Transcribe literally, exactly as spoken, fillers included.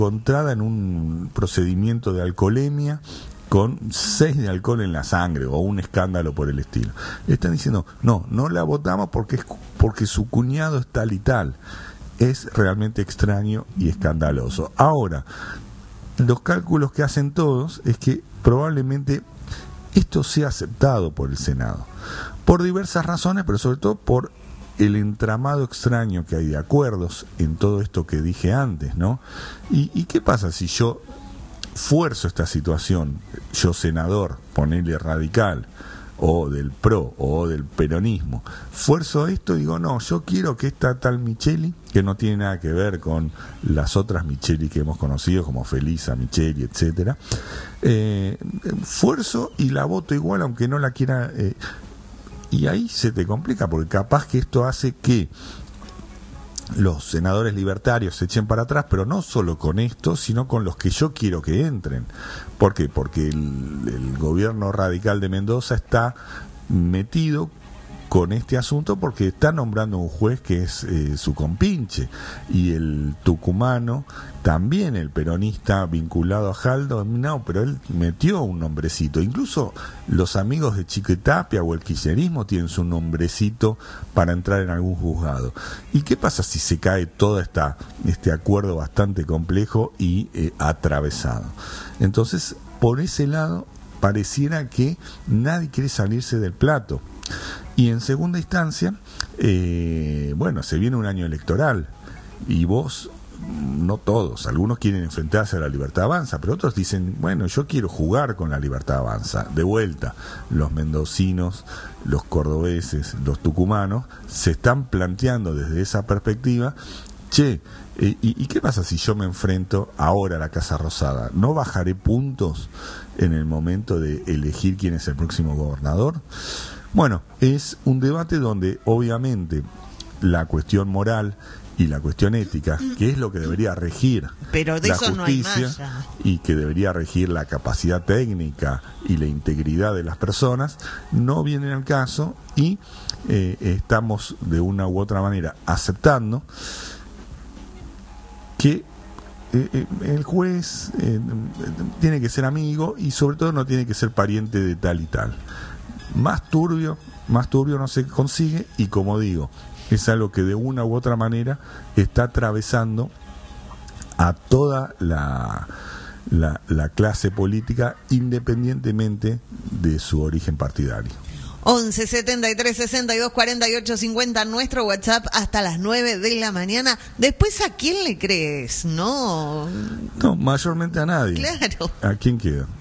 encontrada en un procedimiento de alcoholemia con seis de alcohol en la sangre o un escándalo por el estilo. Están diciendo, no, no la votamos porque, es, porque su cuñado es tal y tal. Es realmente extraño y escandaloso. Ahora, los cálculos que hacen todos es que probablemente esto sea aceptado por el Senado, por diversas razones, pero sobre todo por el entramado extraño que hay de acuerdos en todo esto que dije antes, ¿no? ¿Y, y qué pasa si yo fuerzo esta situación, yo senador, ponele radical, o del PRO, o del peronismo, fuerzo esto y digo, no, yo quiero que esta tal Micheli, que no tiene nada que ver con las otras Micheli que hemos conocido, como Felisa Micheli, etcétera, eh, fuerzo y la voto igual, aunque no la quiera... Eh, y ahí se te complica, porque capaz que esto hace que los senadores libertarios se echen para atrás, pero no solo con esto, sino con los que yo quiero que entren. ¿Por qué? Porque el, el gobierno radical de Mendoza está metido con este asunto porque está nombrando un juez que es eh, su compinche, y el tucumano también, el peronista vinculado a Jaldo, no, pero él metió un nombrecito. Incluso los amigos de Chiquitapia o el kirchnerismo tienen su nombrecito para entrar en algún juzgado. ¿Y qué pasa si se cae todo esta, este acuerdo bastante complejo y eh, atravesado? Entonces, por ese lado, pareciera que nadie quiere salirse del plato. Y en segunda instancia, eh, bueno, se viene un año electoral y vos, no todos, algunos quieren enfrentarse a la Libertad Avanza, pero otros dicen, bueno, yo quiero jugar con la Libertad Avanza. De vuelta, los mendocinos, los cordobeses, los tucumanos se están planteando desde esa perspectiva, che, eh, y, ¿y qué pasa si yo me enfrento ahora a la Casa Rosada? ¿No bajaré puntos en el momento de elegir quién es el próximo gobernador? Bueno, es un debate donde obviamente la cuestión moral y la cuestión ética, que es lo que debería regir Pero de la eso justicia, no hay más ya. Y que debería regir la capacidad técnica y la integridad de las personas, no vienen al caso, y eh, estamos de una u otra manera aceptando que eh, eh, el juez eh, tiene que ser amigo y sobre todo no tiene que ser pariente de tal y tal. Más turbio, más turbio no se consigue, y como digo, es algo que de una u otra manera está atravesando a toda la, la, la clase política, independientemente de su origen partidario. once setenta y tres sesenta y dos cuarenta y ocho cincuenta, nuestro WhatsApp hasta las nueve de la mañana. Después, ¿a quién le crees? No, No, mayormente a nadie. Claro. ¿A quién queda?